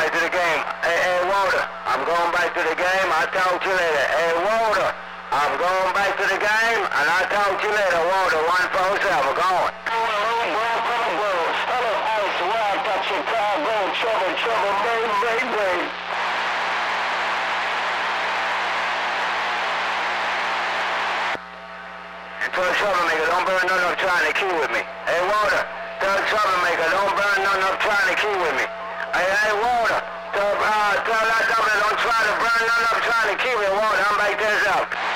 back to the game. Hey, Walter, I'm going back to the game. I'll talk to you later. Hey, Walter, I'm going back to the game, and I'll talk to you later, Walter. 147, going. Hello, Alex, Wild, got Chicago, trouble, May. Tell the troublemaker, don't burn nothing up trying to key with me. Hey, Walter, tell the troublemaker, don't burn nothing up trying to key with me. Hey, Walter, tell that double, don't try to burn nothing up trying to key with me, Walter. I'm back there, out.